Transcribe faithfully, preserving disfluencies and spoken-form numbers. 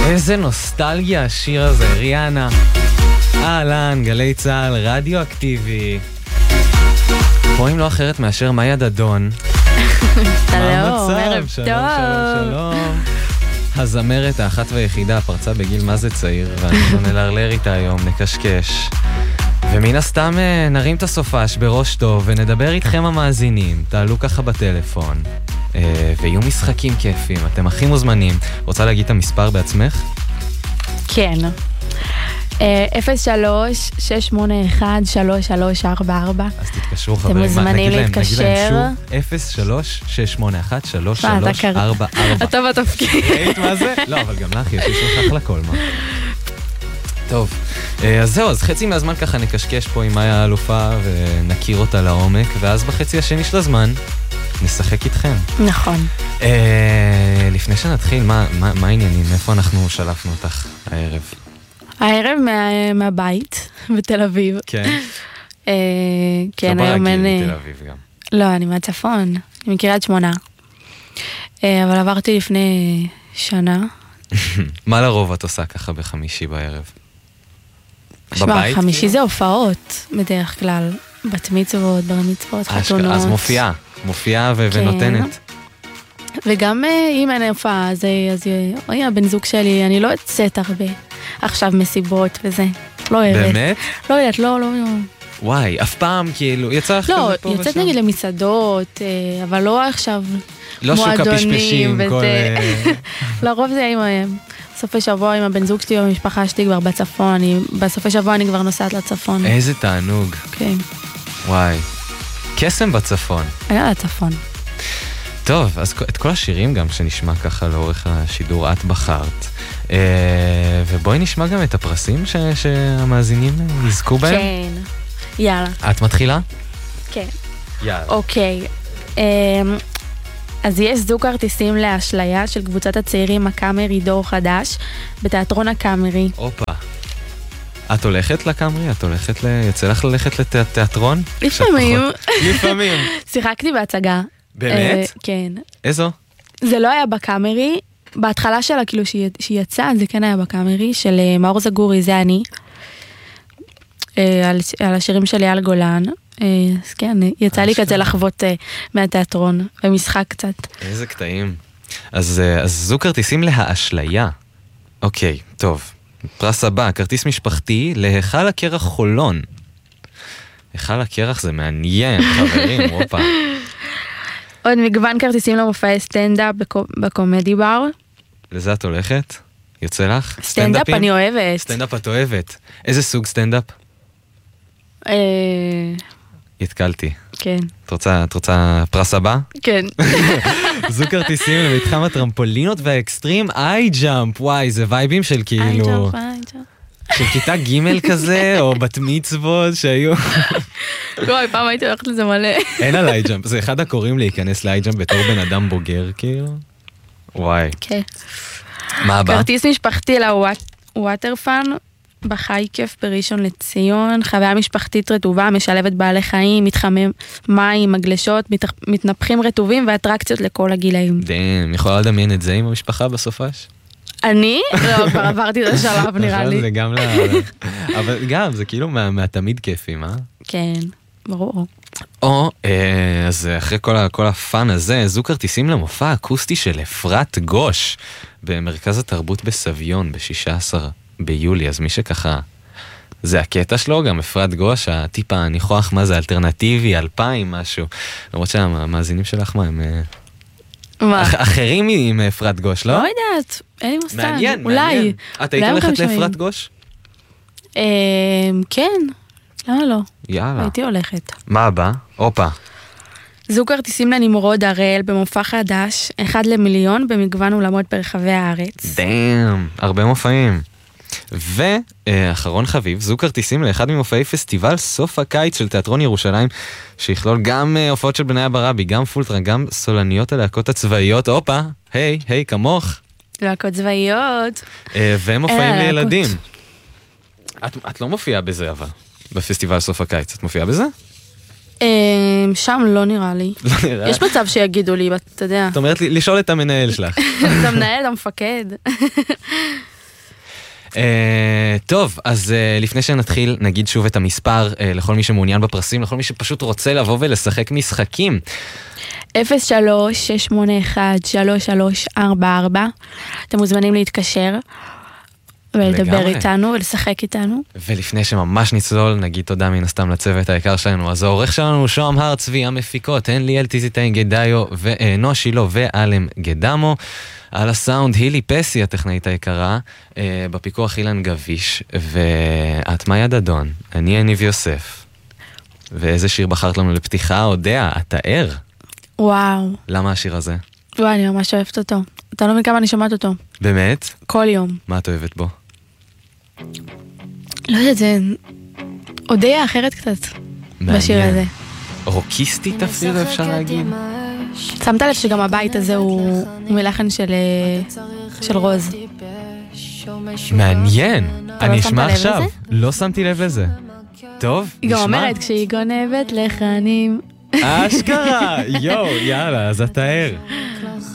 איזה נוסטלגיה השיר הזה, ריאנה. אהלן, גלי צהל, רדיו אקטיבי. רואים לא אחרת מאשר מאיה דדון. שלום, ערב שלום, טוב. שלום, שלום. הזמרת האחת והיחידה פרצה בגיל מה זה צעיר, ואנחנו נלרלר איתה היום, נקשקש. ומן הסתם נרים את הסופש בראש טוב ונדבר איתכם המאזינים. תעלו ככה בטלפון. ויהיו משחקים כיפים, אתם הכי מוזמנים. רוצה להגיד את המספר בעצמך? כן. אפס שלוש שש שמונה אחד שלוש שלוש ארבע ארבע. אז תתקשרו חברים. אתם מוזמנים להתקשר. אפס שלוש שש שמונה אחת שלוש שלוש ארבע ארבע. אתה בתפקיד. ראית מה זה? לא, אבל גם לך יש לך לכל מה. טוב, אז זהו, אז חצי מהזמן ככה נקשקש פה עם מאיה האלופה ונכיר אותה לעומק, ואז בחצי השני של הזמן נשחק איתכם. נכון. לפני שנתחיל, מה העניינים? איפה אנחנו שלפנו אותך הערב? הערב מהבית בתל אביב. כן. כן, לא היום אין... בלהגיד בתל אביב גם. לא, אני מהצפון, אני מקריית שמונה. אבל עברתי לפני שנה. מה לרוב את עושה ככה בחמישי בערב? שמע, חמישי זה הופעות בדרך כלל. בת מצוות, בר מצוות, חתונות. אז מופיעה, מופיעה ונותנת. וגם אם אין הופעה, אז אוי, הבן זוג שלי, אני לא יוצאת הרבה. עכשיו מסיבות וזה. לא אוהבת. באמת? לא יודעת, לא, לא. וואי, אף פעם כאילו, יצא לך לא, כזה פה ושם? לא, יוצאת נגיד למסעדות, אבל לא עכשיו לא שוק הפשפשים, כל... לרוב זה עם... בסופי שבוע עם הבן זוג שלי והמשפחה שלי כבר בצפון, אני, בסופי שבוע אני כבר נוסעת לצפון. איזה תענוג. כן. וואי. קסם בצפון. היה לצפון. טוב, אז את כל השירים גם שנשמע ככה לאורך השידור, את בחרת. אה, ובואי נשמע גם את הפרסים ש, שהמאזינים יזכו בהם. כן. יאללה. את מתחילה? כן. יאללה. אוקיי. אה, אז יש זוג כרטיסים לאשליה של קבוצת הצעירים הקאמרי דור חדש בתיאטרון הקאמרי. אופה. את הולכת לקאמרי? את הולכת ל... יצא לך ללכת לתיאטרון? לפעמים. לפעמים. שיחקתי בהצגה. באמת? כן. איזו? זה לא היה בקאמרי. בהתחלה שלה, כאילו שהיא יצאה, זה כן היה בקאמרי, של מאור זגורי, זה אני. על השירים של אייל גולן. אז כן, יצא לי כזה לחוות מהתיאטרון, במשחק קצת. איזה קטעים. אז זו כרטיסים להאשליה. אוקיי, טוב. פרס הבא, כרטיס משפחתי להיכל הקרח חולון. היכל הקרח זה מעניין, חברים, וופה. עוד מגוון כרטיסים למופעי סטנדאפ בקומדי בר. לזה את הולכת? יוצא לך? סטנדאפ אני אוהבת. סטנדאפ את אוהבת. איזה סוג סטנדאפ? התקלתי. כן. את רוצה, את רוצה פרס הבא? כן. זו כרטיסים למתחם הטרמפולינות והאקסטרים איי ג'אמפ. וואי, זה וייבים של כאילו... איי ג'אמפ, איי ג'אמפ. של כיתה ג' כזה, או בת מצוות שהיו... וואי, פעם הייתי הולכת לזה מלא. אין על איי ג'אמפ. זה אחד הקוראים להיכנס לאיי ג'אמפ בתור בן אדם בוגר, כאילו. וואי. כן. מה הבא? כרטיס משפחתי לווטרפן. בחי כיף בראשון לציון, חוויה משפחתית רטובה, משלבת בעלי חיים, מתחמם מים, מגלשות, מתנפחים רטובים ואטרקציות לכל הגילאים. דאם, יכולה לדמיין את זה עם המשפחה בסופש? אני? לא, כבר עברתי את השלב נראה לי. זה גם לא... אבל גם, זה כאילו מהתמיד כיפים, אה? כן, ברור. או, אז אחרי כל הפן הזה, זו כרטיסים למופע אקוסטי של אפרת גוש, במרכז התרבות בסביון, ב-שישה עשר ביולי, אז מי שככה, זה הקטע שלו, גם אפרת גוש, הטיפה הניחוח, מה זה אלטרנטיבי, אלפיים, משהו. למרות שהמאזינים שלך, מה, הם... מה? אחרים עם אפרת גוש, לא? לא יודעת, אין לי מושג. מעניין, אולי. מעניין. את היית הולכת לאפרת גוש? כן, למה לא? יאללה. הייתי הולכת. מה הבא? אופה. זוג כרטיסים לנמרוד הראל במופע חדש, אחד למיליון במגוון אולמות ברחבי הארץ. דאם, הרבה מופעים. ואחרון חביב, זוג כרטיסים לאחד ממופעי פסטיבל סוף הקיץ של תיאטרון ירושלים, שיכלול גם הופעות של בני אברבי, גם פולטרה, גם סולניות הלהקות הצבאיות. אופה, היי, היי, כמוך. להקות צבאיות. ומופעים לילדים. את לא מופיעה בזה אבל, בפסטיבל סוף הקיץ, את מופיעה בזה? שם לא נראה לי. יש מצב שיגידו לי, אתה יודע. זאת אומרת, לשאול את המנהל שלך. את המנהל, המפקד. טוב, אז לפני שנתחיל, נגיד שוב את המספר לכל מי שמעוניין בפרסים, לכל מי שפשוט רוצה לבוא ולשחק משחקים. אפס שלוש שש שמונה אחת שלוש שלוש ארבע ארבע. אתם מוזמנים להתקשר ולדבר איתנו ולשחק איתנו. ולפני שממש נצלול, נגיד תודה מן הסתם לצוות היקר שלנו. אז העורך שלנו שוהם הר צבי, המפיקות, הן ליאל טיזיטיין גדאיו ונועה שילה ואלם גדמו. על הסאונד הילי פסי, הטכנאית היקרה, בפיקוח אילן גביש, ואת מאיה דדון, אני יניב יוסף. ואיזה שיר בחרת לנו לפתיחה? אודיה, אתה ער? וואו. למה השיר הזה? וואו, אני ממש אוהבת אותו. אתה לא מבין כמה אני שומעת אותו. באמת? כל יום. מה את אוהבת בו? לא יודעת, זה אודיה אחרת קצת. מעניין. בשיר הזה. רוקיסטית אפילו אפשר להגיד. שמת לב שגם הבית הזה הוא מלחן של, של רוז. מעניין. אני לא אשמע עכשיו. לא שמתי לב לזה. טוב, היא גם אומרת, כשהיא גונבת לחנים. אשכרה, יו, יאללה, אז אתה ער.